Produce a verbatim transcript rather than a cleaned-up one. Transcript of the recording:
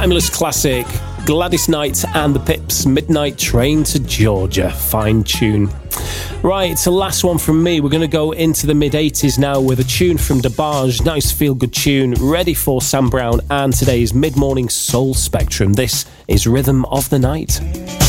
Timeless classic, Gladys Knight and the Pips, Midnight Train to Georgia. Fine tune. Right, it's the last one from me. We're going to go into the mid-eighties now with a tune from DeBarge. Nice feel-good tune, ready for Sam Brown and today's mid-morning soul spectrum. This is Rhythm of the Night.